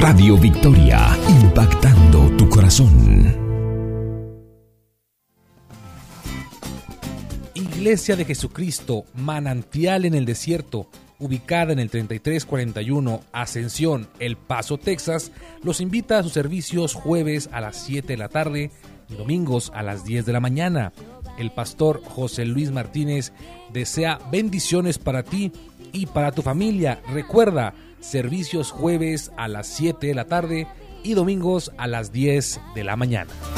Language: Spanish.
Radio Victoria, impactando tu corazón. Iglesia de Jesucristo, Manantial en el Desierto, ubicada en el 3341 Ascensión, El Paso, Texas, los invita a sus servicios jueves a las 7 de la tarde y domingos a las 10 de la mañana. El pastor José Luis Martínez desea bendiciones para ti y para tu familia. Recuerda, servicios jueves a las 7 de la tarde y domingos a las 10 de la mañana.